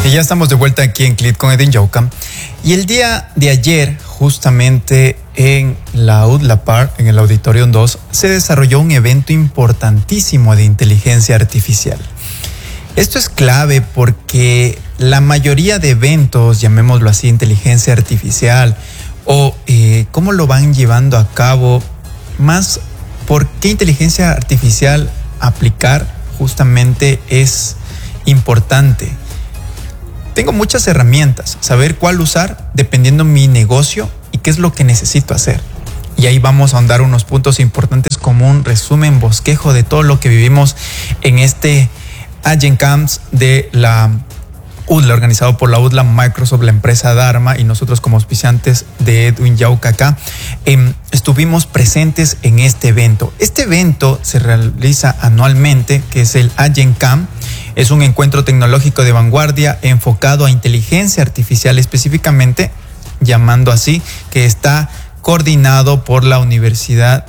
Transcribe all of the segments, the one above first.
Y ya estamos de vuelta aquí en CLIT con Edwin Yauca. Y el día de ayer, justamente en la UDLA Park, en el Auditorium 2, se desarrolló un evento importantísimo de inteligencia artificial. Esto es clave porque la mayoría de eventos, llamémoslo así, inteligencia artificial, o cómo lo van llevando a cabo, más por qué inteligencia artificial aplicar, justamente es importante. Tengo muchas herramientas, saber cuál usar dependiendo mi negocio y qué es lo que necesito hacer. Y ahí vamos a ahondar unos puntos importantes como un resumen, bosquejo de todo lo que vivimos en este Agent Camps de la UDLA, organizado por la UDLA, Microsoft, la empresa Dharma y nosotros como auspiciantes de Edwin Yauca acá. Estuvimos presentes en este evento. Este evento se realiza anualmente, que es el Agent Camp. Es un encuentro tecnológico de vanguardia enfocado a inteligencia artificial específicamente, llamando así, que está coordinado por la Universidad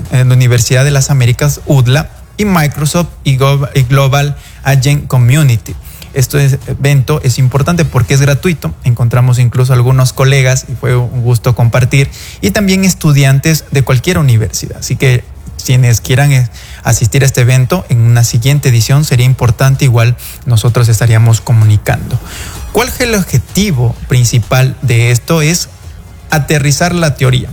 de las Américas, UDLA, y Microsoft y Global Agent Community. Este evento es importante porque es gratuito. Encontramos incluso algunos colegas y fue un gusto compartir, y también estudiantes de cualquier universidad. Así que quienes quieran asistir a este evento en una siguiente edición sería importante, igual nosotros estaríamos comunicando. ¿Cuál es el objetivo principal de esto? Es aterrizar la teoría.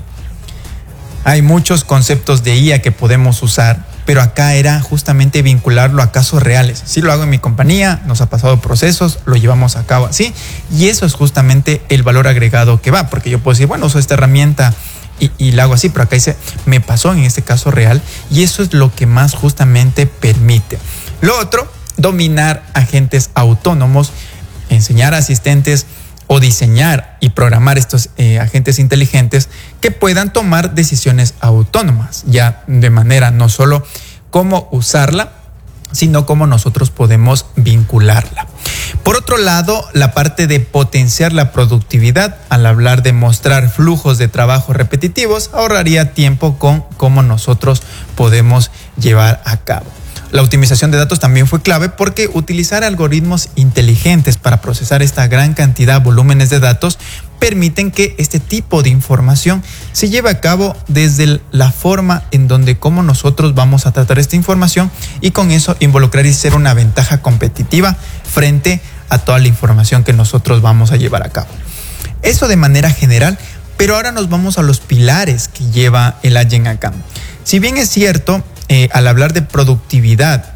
Hay muchos conceptos de IA que podemos usar, pero acá era justamente vincularlo a casos reales. Sí, lo hago en mi compañía, nos ha pasado procesos, lo llevamos a cabo así, y eso es justamente el valor agregado que va, porque yo puedo decir, bueno, uso esta herramienta y la hago así, pero acá dice, me pasó en este caso real, y eso es lo que más justamente permite. Lo otro, dominar agentes autónomos, enseñar a asistentes o diseñar y programar estos agentes inteligentes que puedan tomar decisiones autónomas, ya de manera no solo cómo usarla, sino cómo nosotros podemos vincularla. Por otro lado, la parte de potenciar la productividad, al hablar de mostrar flujos de trabajo repetitivos, ahorraría tiempo con cómo nosotros podemos llevar a cabo. La optimización de datos también fue clave porque utilizar algoritmos inteligentes para procesar esta gran cantidad, volúmenes de datos, permiten que este tipo de información se lleve a cabo desde la forma en donde cómo nosotros vamos a tratar esta información, y con eso involucrar y ser una ventaja competitiva frente a toda la información que nosotros vamos a llevar a cabo. Eso de manera general, pero ahora nos vamos a los pilares que lleva el Agent acá. Si bien es cierto, al hablar de productividad,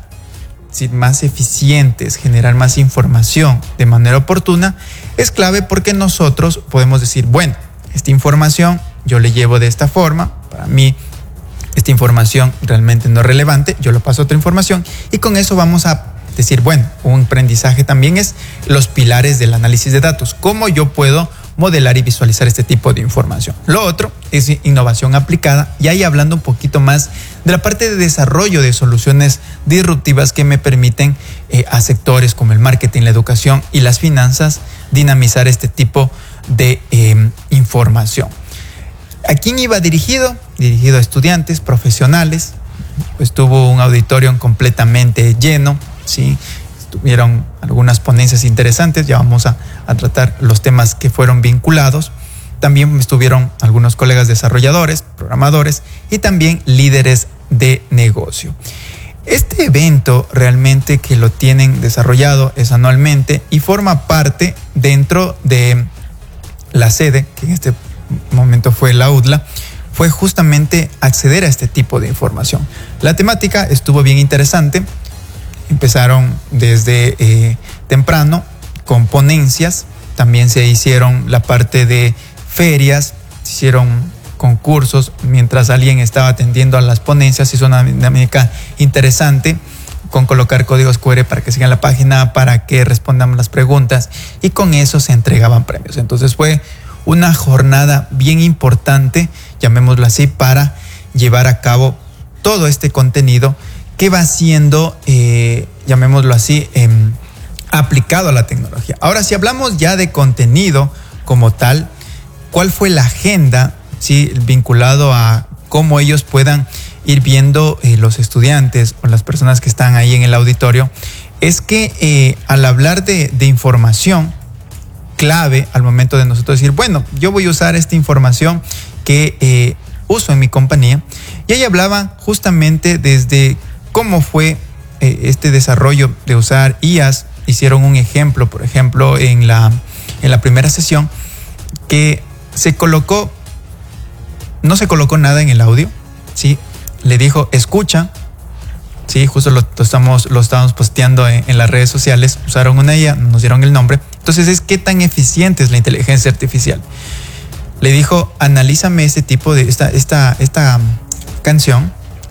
más eficientes, generar más información de manera oportuna, es clave porque nosotros podemos decir, bueno, esta información yo le llevo de esta forma, para mí esta información realmente no es relevante, yo lo paso a otra información, y con eso vamos a decir, bueno, un aprendizaje también es los pilares del análisis de datos, cómo yo puedo modelar y visualizar este tipo de información. Lo otro es innovación aplicada, y ahí hablando un poquito más de la parte de desarrollo de soluciones disruptivas que me permiten a sectores como el marketing, la educación y las finanzas dinamizar este tipo de información. ¿A quién iba dirigido? Dirigido a estudiantes, profesionales. Estuvo un auditorio completamente lleno, ¿sí? Tuvieron algunas ponencias interesantes, ya vamos a tratar los temas que fueron vinculados. También estuvieron algunos colegas desarrolladores, programadores y también líderes de negocio. Este evento realmente que lo tienen desarrollado es anualmente y forma parte dentro de la sede, que en este momento fue la UDLA, fue justamente acceder a este tipo de información. La temática estuvo bien interesante. Empezaron desde temprano con ponencias, también se hicieron la parte de ferias, se hicieron concursos, mientras alguien estaba atendiendo a las ponencias, hizo una dinámica interesante con colocar códigos QR para que sigan la página, para que respondan las preguntas, y con eso se entregaban premios. Entonces fue una jornada bien importante, llamémoslo así, para llevar a cabo todo este contenido que va siendo, llamémoslo así, aplicado a la tecnología. Ahora, si hablamos ya de contenido como tal, ¿cuál fue la agenda, sí, vinculado a cómo ellos puedan ir viendo los estudiantes o las personas que están ahí en el auditorio es que al hablar de información clave, al momento de nosotros decir, bueno, yo voy a usar esta información que uso en mi compañía, y ella hablaba justamente desde cómo fue este desarrollo de usar IAs. Hicieron un ejemplo, por ejemplo, en la primera sesión, que no se colocó nada en el audio, ¿sí? Le dijo, escucha, sí, justo lo estábamos posteando en las redes sociales. Usaron una IA, nos dieron el nombre. Entonces es qué tan eficiente es la inteligencia artificial. Le dijo, analízame este tipo de esta canción,